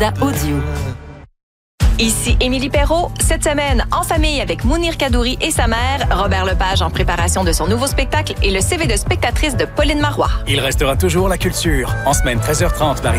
Audio. Ici Émilie Perrault. Cette semaine, en famille avec Mounir Kadouri et sa mère, Robert Lepage en préparation de son nouveau spectacle et le CV de spectatrice de Pauline Marois. Il restera toujours la culture. En semaine 13h30, Marie